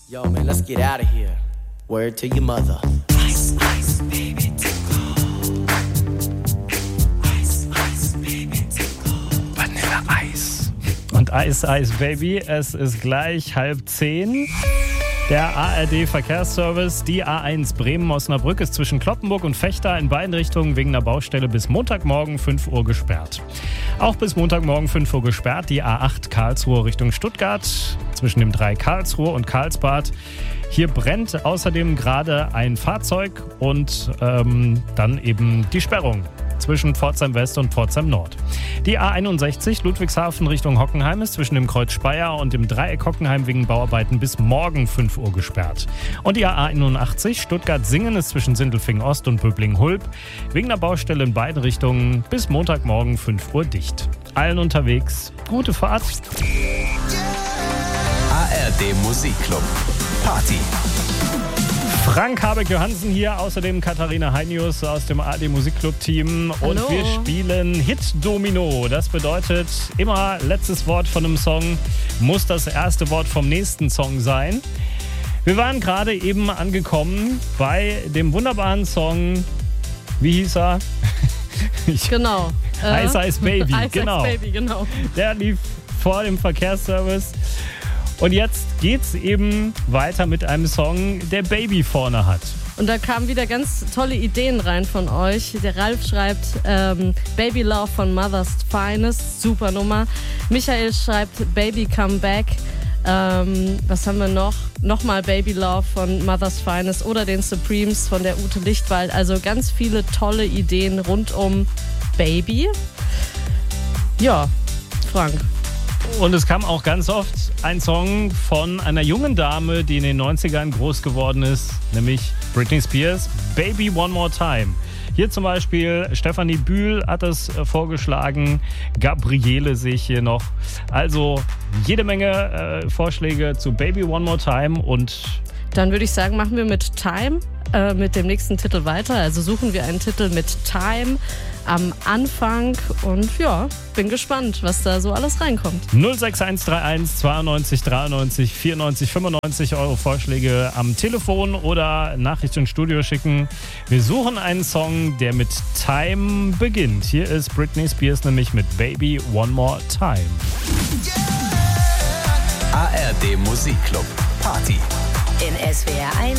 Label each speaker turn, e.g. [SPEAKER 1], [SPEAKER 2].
[SPEAKER 1] Yo, man, let's get out of here. Word to your mother. Ice, ice, baby, tickle. Ice, ice, baby, tickle.
[SPEAKER 2] Vanille Eis. Und Ice, Ice, Baby, es ist gleich 9:30. Der ARD-Verkehrsservice, die A1 Bremen-Osnabrück ist zwischen Cloppenburg und Vechta in beiden Richtungen wegen einer Baustelle bis Montagmorgen 5 Uhr gesperrt. Auch bis Montagmorgen 5 Uhr gesperrt die A8 Karlsruhe Richtung Stuttgart zwischen dem 3 Karlsruhe und Karlsbad. Hier brennt außerdem gerade ein Fahrzeug und dann eben die Sperrung zwischen Pforzheim West und Pforzheim Nord. Die A61 Ludwigshafen Richtung Hockenheim ist zwischen dem Kreuz Speyer und dem Dreieck Hockenheim wegen Bauarbeiten bis morgen 5 Uhr gesperrt. Und die A81 Stuttgart-Singen ist zwischen Sindelfingen Ost und Böblingen-Hulb wegen der Baustelle in beiden Richtungen bis Montagmorgen 5 Uhr dicht. Allen unterwegs gute Fahrt.
[SPEAKER 3] ARD Musikclub. Party.
[SPEAKER 2] Frank Habeck-Johansen hier, außerdem Katharina Heinius aus dem ARD Musikclub-Team. Und
[SPEAKER 4] Hallo.
[SPEAKER 2] wir spielen Hit-Domino. Das bedeutet, immer letztes Wort von einem Song muss das erste Wort vom nächsten Song sein. Wir waren gerade eben angekommen bei dem wunderbaren Song, wie hieß er?
[SPEAKER 4] Genau.
[SPEAKER 2] Ice Ice Baby,
[SPEAKER 4] Ice
[SPEAKER 2] genau.
[SPEAKER 4] Ice Baby, genau.
[SPEAKER 2] Der lief vor dem Verkehrsservice. Und jetzt geht's eben weiter mit einem Song, der Baby vorne hat.
[SPEAKER 4] Und da kamen wieder ganz tolle Ideen rein von euch. Der Ralf schreibt Baby Love von Mother's Finest, super Nummer. Michael schreibt Baby Come Back. Was haben wir noch? Nochmal Baby Love von Mother's Finest oder den Supremes von der Ute Lichtwald. Also ganz viele tolle Ideen rund um Baby. Ja, Frank.
[SPEAKER 2] Und es kam auch ganz oft ein Song von einer jungen Dame, die in den 90ern groß geworden ist, nämlich Britney Spears, Baby One More Time. Hier zum Beispiel Stefanie Bühl hat es vorgeschlagen, Gabriele sehe ich hier noch. Also jede Menge Vorschläge zu Baby One More Time und
[SPEAKER 4] Dann würde ich sagen, machen wir mit Time, mit dem nächsten Titel weiter. Also suchen wir einen Titel mit Time am Anfang. Und ja, bin gespannt, was da so alles reinkommt.
[SPEAKER 2] 06131 92 93 94 95 Euro Vorschläge am Telefon oder Nachricht ins Studio schicken. Wir suchen einen Song, der mit Time beginnt. Hier ist Britney Spears nämlich mit Baby One More Time.
[SPEAKER 3] ARD Musikclub. Party.
[SPEAKER 5] In SWR 1